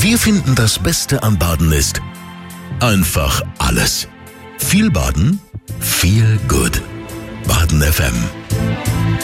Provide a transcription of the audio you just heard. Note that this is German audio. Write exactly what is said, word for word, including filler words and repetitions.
Wir finden, das Beste am Baden ist einfach alles. Viel Baden, viel gut. Baden F M.